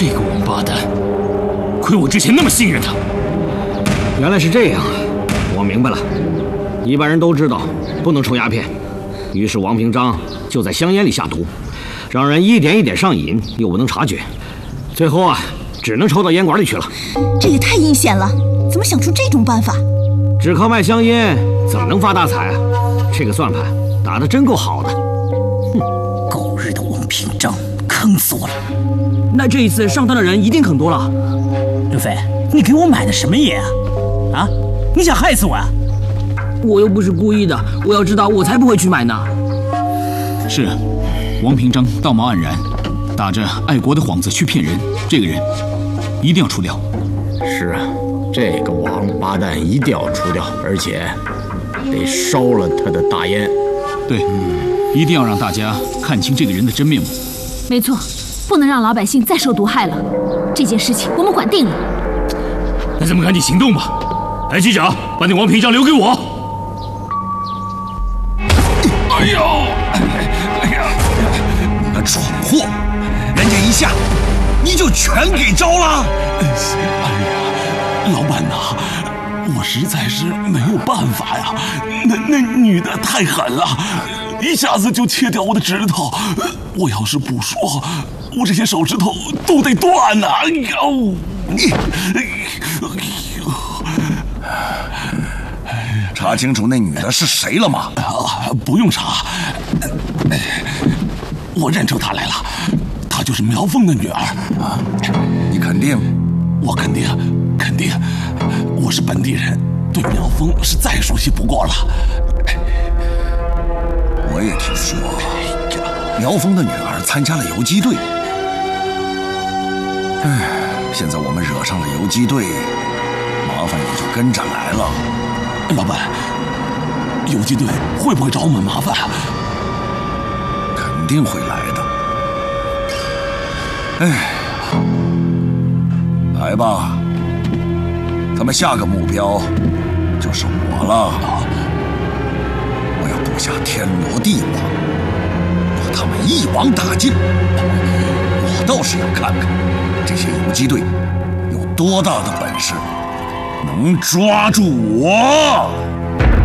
这个王八蛋，亏我之前那么信任他。 原来是这样，我明白了。一般人都知道不能抽鸦片，于是王平章就在香烟里下毒，让人一点一点上瘾，又不能察觉，最后啊，只能抽到烟管里去了。 这也太阴险了，怎么想出这种办法？ 只靠卖香烟怎么能发大财啊？这个算盘打得真够好的。 狗日的王平章，坑死我了！ 那这一次上当的人一定很多了。 刘飞，你给我买的什么烟啊？啊，你想害死我啊？ 我又不是故意的，我要知道我才不会去买呢。 是，王平章道貌岸然，打着爱国的幌子去骗人，这个人一定要除掉。 是啊，这个王八蛋一定要除掉，而且得烧了他的大烟。 对，一定要让大家看清这个人的真面目。 没错，不能让老百姓再受毒害了。这件事情我们管定了。 那咱们赶紧行动吧！来，机长，把那王平章留给我。 哎呦，哎呀，那蠢货，人家一下你就全给招了。 哎呀，老板呐，我实在是没有办法呀，那女的太狠了，一下子就切掉我的指头，我要是不说，我这些手指头都得断呐！哎呦， 查清楚那女的是谁了吗？ 不用查，我认出她来了，她就是苗峰的女儿。 你肯定？ 我肯定，肯定，我是本地人，对苗峰是再熟悉不过了。 我也听说，苗峰的女儿参加了游击队。唉，现在我们惹上了游击队，麻烦也就跟着来了。 老板，游击队会不会找我们麻烦？ 肯定会来的。唉，来吧，咱们下个目标就是我了。我要布下天罗地网，把他们一网打尽。我倒是要看看这些游击队有多大的本事，能抓住我。